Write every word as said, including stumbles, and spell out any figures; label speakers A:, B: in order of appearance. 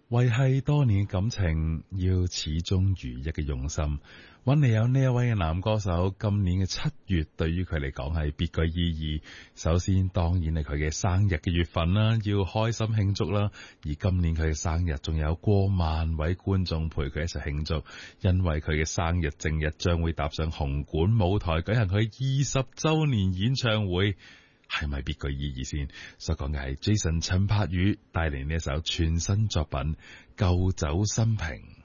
A: 維繫多年感情，要始終如一嘅用心。搵嚟有呢一位嘅男歌手，今年嘅七月對於佢嚟講係別具意義。首先，當然係佢嘅生日嘅月份啦，要開心慶祝啦。而今年佢嘅生日仲有過萬位觀眾陪佢一齊慶祝，因為佢嘅生日正日將會踏上紅館舞台舉行佢二十周年演唱會。係咪別具意義先？所講嘅係 Jason 陳柏宇帶嚟呢一首全新作品《舊酒新瓶》。